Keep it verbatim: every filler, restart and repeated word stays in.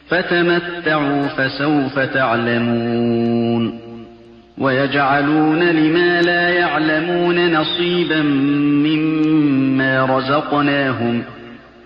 فتمتعوا فسوف تعلمون ويجعلون لما لا يعلمون نصيبا مما رزقناهم